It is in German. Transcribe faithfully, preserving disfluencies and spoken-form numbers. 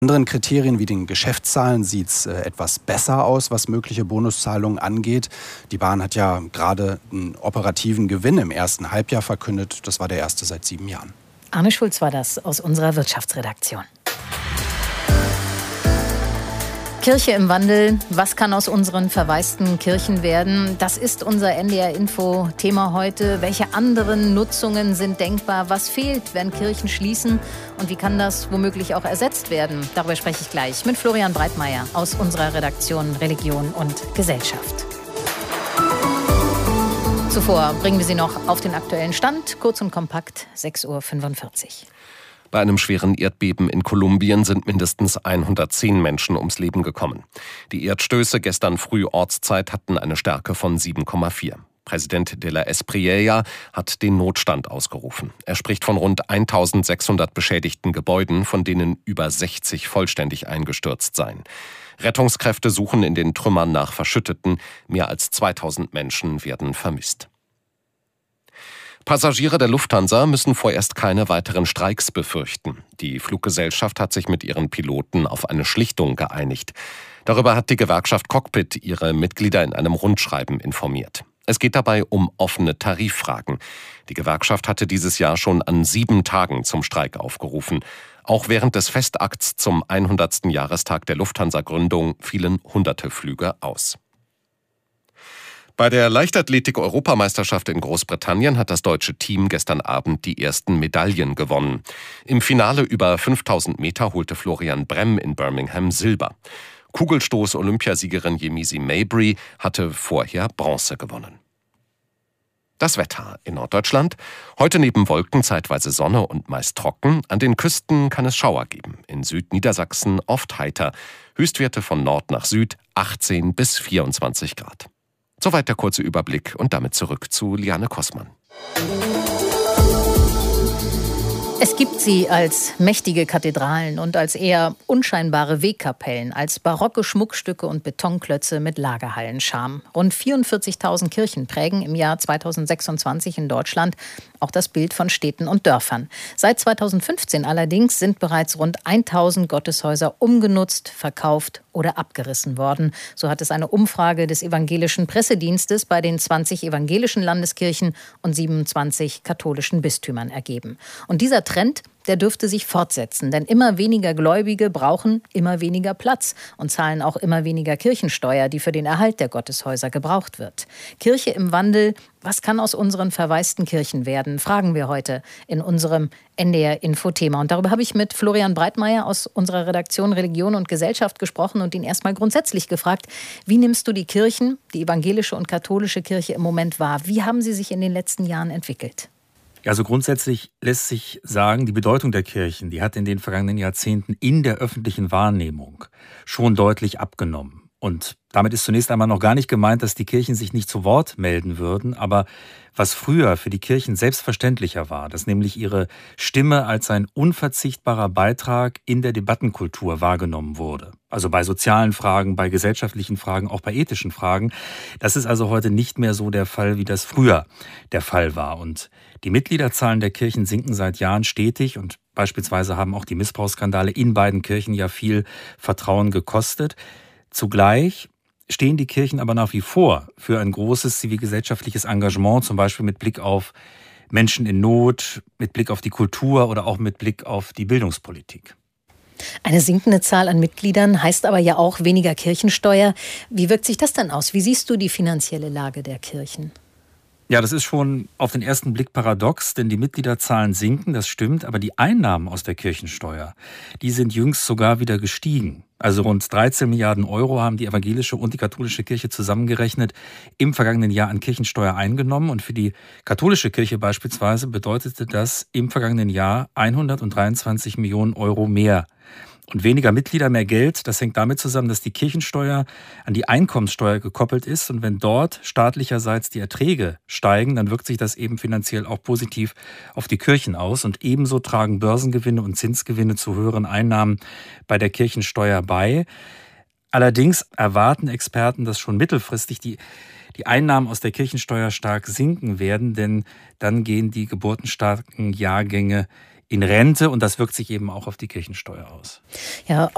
anderen Kriterien wie den Geschäftszahlen sieht es äh, etwas besser aus, was mögliche Bonuszahlungen angeht. Die Bahn hat ja gerade einen operativen Gewinn im ersten Halbjahr verkündet. Das war der erste seit sieben Jahren. Arne Schulz war das aus unserer Wirtschaftsredaktion. Kirche im Wandel. Was kann aus unseren verwaisten Kirchen werden? Das ist unser N D R-Info-Thema heute. Welche anderen Nutzungen sind denkbar? Was fehlt, wenn Kirchen schließen? Und wie kann das womöglich auch ersetzt werden? Darüber spreche ich gleich mit Florian Breitmeier aus unserer Redaktion Religion und Gesellschaft. Zuvor bringen wir Sie noch auf den aktuellen Stand. Kurz und kompakt, sechs Uhr fünfundvierzig. Bei einem schweren Erdbeben in Kolumbien sind mindestens hundertzehn Menschen ums Leben gekommen. Die Erdstöße gestern früh Ortszeit hatten eine Stärke von sieben Komma vier. Präsident de la Espriella hat den Notstand ausgerufen. Er spricht von rund eintausendsechshundert beschädigten Gebäuden, von denen über sechzig vollständig eingestürzt seien. Rettungskräfte suchen in den Trümmern nach Verschütteten. Mehr als zweitausend Menschen werden vermisst. Passagiere der Lufthansa müssen vorerst keine weiteren Streiks befürchten. Die Fluggesellschaft hat sich mit ihren Piloten auf eine Schlichtung geeinigt. Darüber hat die Gewerkschaft Cockpit ihre Mitglieder in einem Rundschreiben informiert. Es geht dabei um offene Tariffragen. Die Gewerkschaft hatte dieses Jahr schon an sieben Tagen zum Streik aufgerufen. Auch während des Festakts zum hundertsten Jahrestag der Lufthansa-Gründung fielen hunderte Flüge aus. Bei der Leichtathletik-Europameisterschaft in Großbritannien hat das deutsche Team gestern Abend die ersten Medaillen gewonnen. Im Finale über fünftausend Meter holte Florian Bremm in Birmingham Silber. Kugelstoß-Olympiasiegerin Yemisi Mabry hatte vorher Bronze gewonnen. Das Wetter in Norddeutschland. Heute neben Wolken zeitweise Sonne und meist trocken. An den Küsten kann es Schauer geben. In Südniedersachsen oft heiter. Höchstwerte von Nord nach Süd achtzehn bis vierundzwanzig Grad. Soweit der kurze Überblick und damit zurück zu Liane Kossmann. Es gibt sie als mächtige Kathedralen und als eher unscheinbare Wegkapellen, als barocke Schmuckstücke und Betonklötze mit Lagerhallenscharme. Rund vierundvierzigtausend Kirchen prägen im Jahr zweitausendsechsundzwanzig in Deutschland auch das Bild von Städten und Dörfern. Seit zweitausendfünfzehn allerdings sind bereits rund tausend Gotteshäuser umgenutzt, verkauft oder abgerissen worden. So hat es eine Umfrage des evangelischen Pressedienstes bei den zwanzig evangelischen Landeskirchen und siebenundzwanzig katholischen Bistümern ergeben. Und dieser Trend, der dürfte sich fortsetzen, denn immer weniger Gläubige brauchen immer weniger Platz und zahlen auch immer weniger Kirchensteuer, die für den Erhalt der Gotteshäuser gebraucht wird. Kirche im Wandel, was kann aus unseren verwaisten Kirchen werden, fragen wir heute in unserem N D R-Info-Thema. Und darüber habe ich mit Florian Breitmeier aus unserer Redaktion Religion und Gesellschaft gesprochen und ihn erstmal grundsätzlich gefragt, wie nimmst du die Kirchen, die evangelische und katholische Kirche im Moment wahr? Wie haben sie sich in den letzten Jahren entwickelt? Ja, also grundsätzlich lässt sich sagen, die Bedeutung der Kirchen, die hat in den vergangenen Jahrzehnten in der öffentlichen Wahrnehmung schon deutlich abgenommen. Und damit ist zunächst einmal noch gar nicht gemeint, dass die Kirchen sich nicht zu Wort melden würden, aber was früher für die Kirchen selbstverständlicher war, dass nämlich ihre Stimme als ein unverzichtbarer Beitrag in der Debattenkultur wahrgenommen wurde. Also bei sozialen Fragen, bei gesellschaftlichen Fragen, auch bei ethischen Fragen. Das ist also heute nicht mehr so der Fall, wie das früher der Fall war. Und die Mitgliederzahlen der Kirchen sinken seit Jahren stetig und beispielsweise haben auch die Missbrauchsskandale in beiden Kirchen ja viel Vertrauen gekostet. Zugleich stehen die Kirchen aber nach wie vor für ein großes zivilgesellschaftliches Engagement, zum Beispiel mit Blick auf Menschen in Not, mit Blick auf die Kultur oder auch mit Blick auf die Bildungspolitik. Eine sinkende Zahl an Mitgliedern heißt aber ja auch weniger Kirchensteuer. Wie wirkt sich das denn aus? Wie siehst du die finanzielle Lage der Kirchen? Ja, das ist schon auf den ersten Blick paradox, denn die Mitgliederzahlen sinken, das stimmt, aber die Einnahmen aus der Kirchensteuer, die sind jüngst sogar wieder gestiegen. Also rund dreizehn Milliarden Euro haben die evangelische und die katholische Kirche zusammengerechnet im vergangenen Jahr an Kirchensteuer eingenommen. Und für die katholische Kirche beispielsweise bedeutete das im vergangenen Jahr hundertdreiundzwanzig Millionen Euro mehr. Und weniger Mitglieder, mehr Geld, das hängt damit zusammen, dass die Kirchensteuer an die Einkommenssteuer gekoppelt ist. Und wenn dort staatlicherseits die Erträge steigen, dann wirkt sich das eben finanziell auch positiv auf die Kirchen aus. Und ebenso tragen Börsengewinne und Zinsgewinne zu höheren Einnahmen bei der Kirchensteuer bei. Allerdings erwarten Experten, dass schon mittelfristig die die Einnahmen aus der Kirchensteuer stark sinken werden, denn dann gehen die geburtenstarken Jahrgänge in Rente und das wirkt sich eben auch auf die Kirchensteuer aus. Ja,